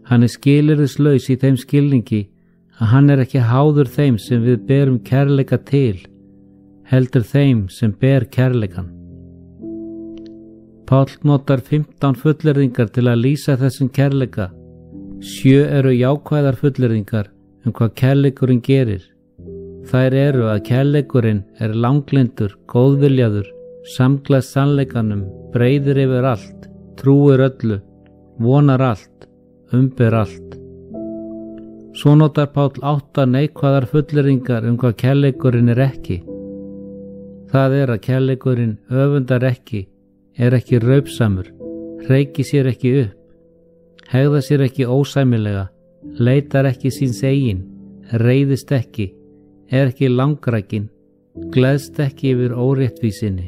Hann skilyrðislaus í þeim skilningi að hann ekki háður þeim sem við berum kærleika til, heldur þeim sem ber kærleikan. Páll notar 15 fullyrðingar til að lýsa þessum kærleika. 7 eru jákvæðar fullyrðingar hvað kærleikurinn gerir. Þær eru að kærleikurinn langlyndur, góðviljaður, samglaðst sannleikanum, breiðir yfir allt, trúir öllu, vonar allt, umber allt. Svo notar Páll 8 neikvæðar fullyrðingar hvað kærleikurinn ekki. Það að kærleikurinn öfundar ekki, ekki raupsamur, hreykir sér ekki upp, hegðar sér ekki ósæmilega, leitar ekki síns eigin, reiðist ekki, ekki langrækin, gleðst ekki yfir óréttvísinni.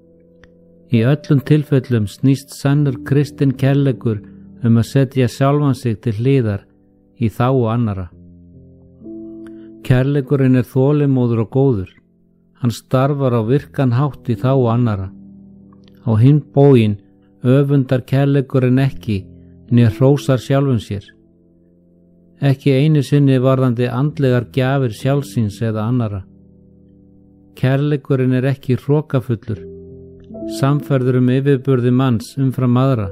Í öllum tilfellum snýst sannur kristinn kærleikur að setja sjálfan sig til hliðar í þágu annara. Kærleikurinn þolinmóður og góður. Hann starfar á virkan hátt í þágu annara. Á hinn bóginn öfundar kærleikurinn ekki né hrósar sjálfum sér. Ekki einu sinni varðandi andlegar gjafir sjálfsins eða annara. Kærleikurinn ekki hrokafullur, samferður yfirburði manns umfram aðra.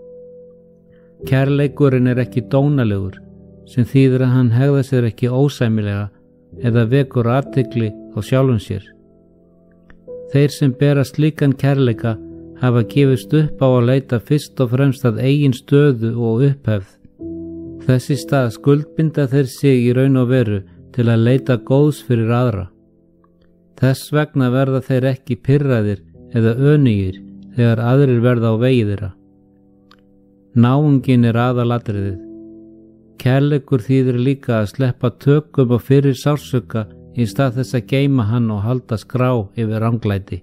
Kærleikurinn ekki dónalegur, sem þýðir að hann hegðar sér ekki ósæmilega eða vekur athygli á sjálfum sér. Þeir sem bera slíkan kærleika hafa gefist upp á að leita fyrst og fremst að eigin stöðu og upphefð. Þess í stað skuldbinda þeir sig í raun og veru til að leita góðs fyrir aðra. Þess vegna verða þeir ekki pirraðir eða önugir þegar aðrir verða á vegi þeirra. Náungin aðalatriðið. Kærleikur þýðir líka að sleppa tökum og fyrir sársauka í stað þess að geyma hann og halda skrá yfir ranglæti.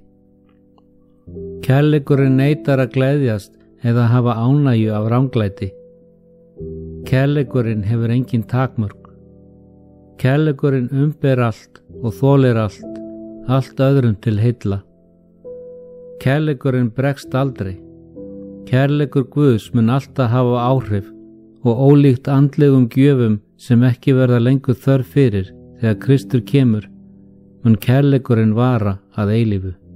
Kærleikurinn neitar að gleðjast eða hafa ánægju af ranglæti. Kærleikurinn hefur engin takmörk. Kærleikurinn umber allt og þolir allt öðrum til heilla. Kærleikurinn bregst aldrei. Kærleikur Guðs mun alltaf hafa áhrif og ólíkt andlegum gjöfum sem ekki verða lengur þörf fyrir þegar Kristur kemur, mun kærleikurinn vara að eilífu.